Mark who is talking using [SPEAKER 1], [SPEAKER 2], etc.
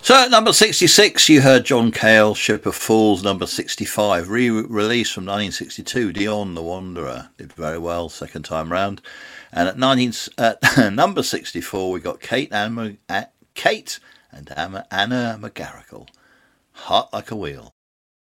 [SPEAKER 1] So at number 66, you heard John Cale, Ship of Fools. Number 65, re-release from 1962, Dion the Wanderer. Did very well second time round. And at number 64, we got Kate and Anna McGarrigle, Heart Like a Wheel.